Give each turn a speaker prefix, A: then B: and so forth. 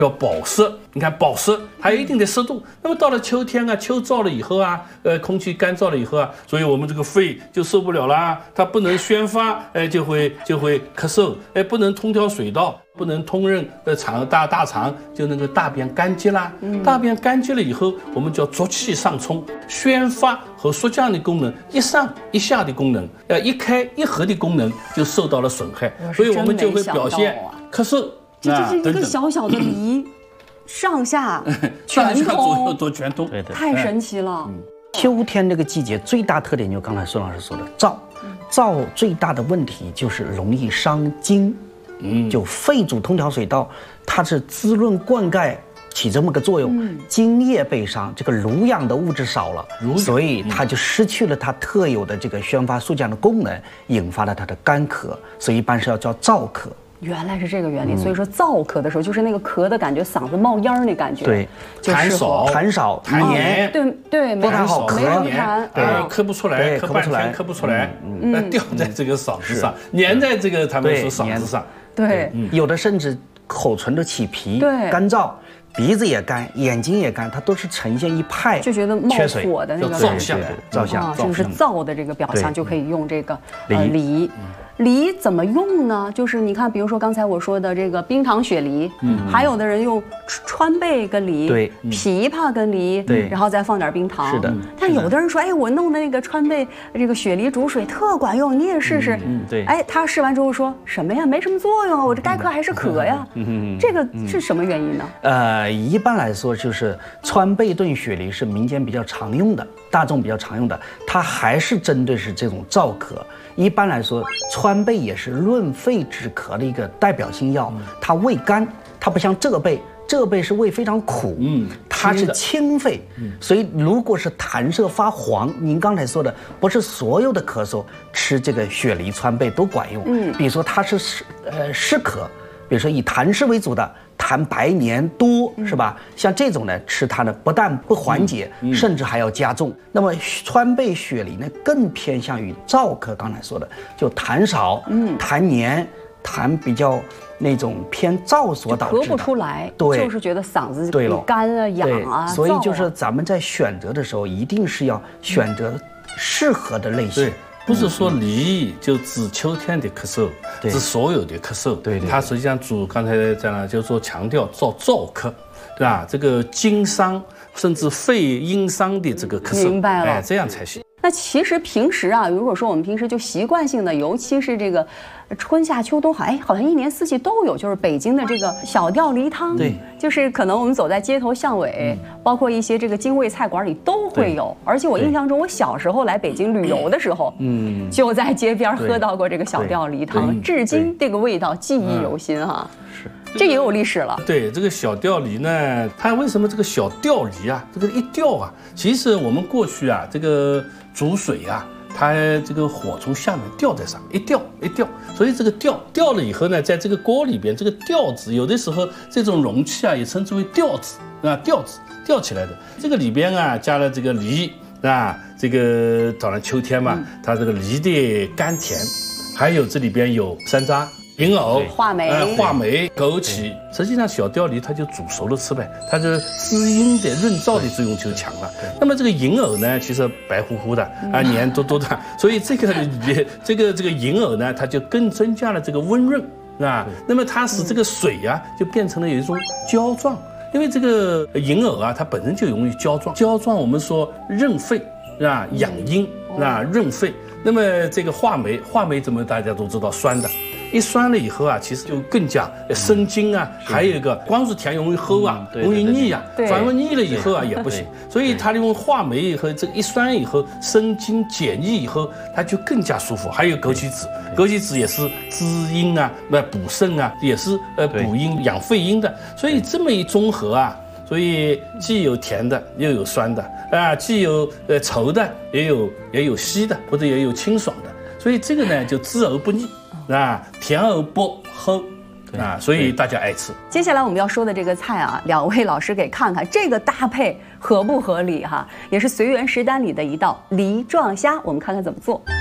A: 要保湿。你看保湿还有一定的湿度。那么到了秋天啊，秋燥了以后啊，空气干燥了以后啊，所以我们这个肺就受不了啦，它不能宣发，就会咳嗽，不能通调水道，不能通润大肠，就那个大便干结啦。大便干结了以后，我们叫浊气上冲，宣发和缩降的功能，一上一下的功能，一开一合的功能就受到了损害，所以我们就会表现咳嗽。
B: 这是一个小小的梨，上下全通，
A: 都全通，
B: 太神奇了。
C: 秋天这个季节最大特点就刚才孙老师说的燥最大的问题就是容易伤津，就肺主通调水道，它是滋润灌溉起这么个作用，津液被伤，这个濡养的物质少了，所以它就失去了它特有的这个宣发速降的功能，引发了它的干咳，所以一般是要叫燥咳。
B: 原来是这个原理，所以说燥咳的时候，就是那个咳的感觉，嗓子冒烟那感觉，
C: 对，
A: 痰少，痰黏，
B: 对，
C: 不太好
B: 没什么痰，
A: 咳不出来，咳半天咳不出来，掉在这个嗓子上，粘在这个他们说嗓子上，
B: 对，
C: 有的甚至口唇都起皮，干燥。鼻子也干，眼睛也干，它都是呈现一派
B: 就觉得冒火的那个
A: 燥象，
B: 就是燥的这个表象，就可以用这个梨。梨怎么用呢？就是你看，比如说刚才我说的这个冰糖雪梨，还有的人用川贝跟梨，
C: 对，
B: 枇杷跟梨，
C: 对，
B: 然后再放点冰糖。
C: 是的。
B: 但有的人说，哎，我弄的那个川贝这个雪梨煮水特管用，你也试试。
C: 对。
B: 哎，他试完之后说什么呀？没什么作用啊，我这该咳还是咳呀。这个是什么原因呢？
C: 一般来说就是川贝炖雪梨是民间比较常用的，大众比较常用的，它还是针对是这种燥咳。一般来说，川贝也是润肺止咳的一个代表性药，它味甘，它不像浙贝是味非常苦，它是清肺，所以如果是痰色发黄，您刚才说的，不是所有的咳嗽吃这个雪梨川贝都管用，比如说它是湿咳，比如说以痰湿为主的。痰白黏多是吧？像这种呢，吃它呢不但不缓解，甚至还要加重。那么川贝雪梨呢，更偏向于燥咳，刚才说的就痰少，痰黏，痰比较那种偏燥所导致的，
B: 咳不出来，
C: 对，
B: 就是觉得嗓子干啊、痒啊。
C: 所以就是咱们在选择的时候，一定是要选择适合的类型。
A: 不是说梨就治秋天的咳嗽，治所有的咳嗽。对，它实际上刚才讲了，就是说强调燥咳，对吧？这个经伤甚至肺阴伤的这个咳嗽，
B: 明白了，
A: 这样才行。
B: 那其实平时啊，如果说我们平时就习惯性的，尤其是这个春夏秋冬，好像一年四季都有，就是北京的这个小吊梨汤，
C: 对，
B: 就是可能我们走在街头巷尾，包括一些这个京味菜馆里都会有。而且我印象中，我小时候来北京旅游的时候，就在街边喝到过这个小吊梨汤，至今这个味道记忆犹新哈。是。这也有历史了。
A: 对，这个小吊梨呢，它为什么这个小吊梨啊，这个一吊啊，其实我们过去啊，这个煮水啊，它这个火从下面吊在上，一吊，所以这个吊了以后呢，在这个锅里边，这个吊子有的时候这种容器啊，也称之为吊子啊，吊起来的。这个里边啊，加了这个梨啊，这个当然秋天嘛，它这个梨的甘甜，还有这里边有山楂。银藕、
B: 话梅、
A: 枸杞，实际上小吊梨它就煮熟了吃呗，它这滋阴的、润燥的作用就强了。那么这个银藕呢，其实白乎乎的啊，黏多多的，所以这个银藕呢，它就更增加了这个温润啊。那么它使这个水啊，就变成了有一种胶状，因为这个银藕啊，它本身就容易胶状，胶状我们说润肺啊，养阴啊，润肺。那么这个话梅怎么大家都知道酸的。一酸了以后啊，其实就更加生津啊，还有一个光是甜容易齁啊，容易腻啊，反而腻了以后啊也不行。所以它用话梅以后，这个一酸以后生津解腻以后，它就更加舒服。还有枸杞子，枸杞子也是滋阴啊，补肾啊，也是补阴养肺阴的。所以这么一综合啊，所以既有甜的又有酸的啊，既有稠的也有稀的，或者也有清爽的。所以这个呢就滋而不腻。啊，甜而不齁啊，所以大家爱吃。
B: 接下来我们要说的这个菜啊，两位老师给看看这个搭配合不合理哈，也是随园食单里的一道梨撞虾，我们看看怎么做。